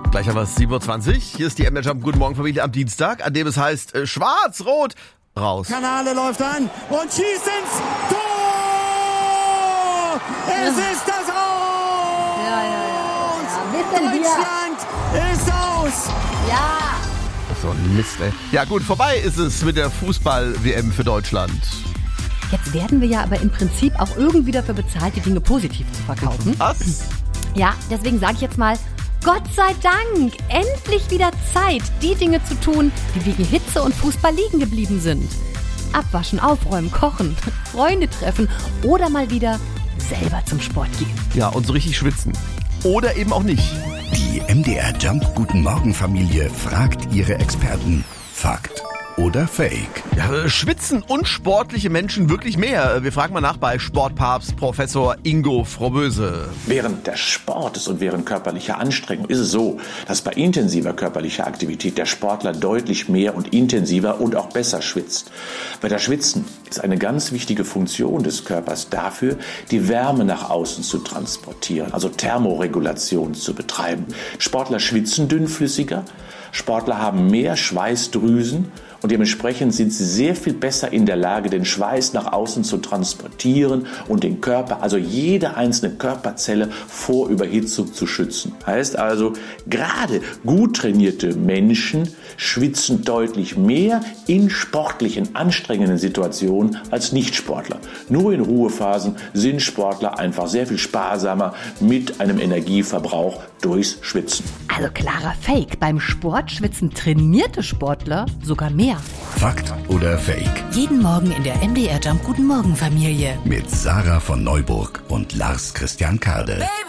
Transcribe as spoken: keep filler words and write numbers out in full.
Gleich haben wir es sieben Uhr zwanzig. Hier ist die M D R Jump Guten Morgen Familie am Dienstag, an dem es heißt äh, Schwarz-Rot raus. Kanale läuft an und schießt ins Tor! Es ja. ist das Aus! Ja, ja, ja. ja. Deutschland ist aus! Ja! So ein Mist, ey. Ja gut, vorbei ist es mit der Fußball-W M für Deutschland. Jetzt werden wir ja aber im Prinzip auch irgendwie dafür bezahlt, die Dinge positiv zu verkaufen. Was? Ja, deswegen sage ich jetzt mal, Gott sei Dank, endlich wieder Zeit, die Dinge zu tun, die wegen Hitze und Fußball liegen geblieben sind. Abwaschen, aufräumen, kochen, Freunde treffen oder mal wieder selber zum Sport gehen. Ja, und so richtig schwitzen. Oder eben auch nicht. Die M D R Jump Guten Morgen Familie fragt ihre Experten. Fakt oder Fake? Ja, schwitzen unsportliche Menschen wirklich mehr? Wir fragen mal nach bei Sportpapst Professor Ingo Froboese. Während des Sportes und während körperlicher Anstrengung ist es so, dass bei intensiver körperlicher Aktivität der Sportler deutlich mehr und intensiver und auch besser schwitzt. Bei der Schwitzen ist eine ganz wichtige Funktion des Körpers dafür, die Wärme nach außen zu transportieren, also Thermoregulation zu betreiben. Sportler schwitzen dünnflüssiger, Sportler haben mehr Schweißdrüsen und dementsprechend sind sie sehr viel besser in der Lage, den Schweiß nach außen zu transportieren und den Körper, also jede einzelne Körperzelle vor Überhitzung zu schützen. Heißt also, gerade gut trainierte Menschen schwitzen deutlich mehr in sportlichen, anstrengenden Situationen als Nichtsportler. Nur in Ruhephasen sind Sportler einfach sehr viel sparsamer mit einem Energieverbrauch durchs Schwitzen. Also klarer Fake. Beim Sport schwitzen trainierte Sportler sogar mehr. Fakt oder Fake? Jeden Morgen in der M D R Jump Guten Morgen Familie. Mit Sarah von Neuburg und Lars Christian Kade. Baby.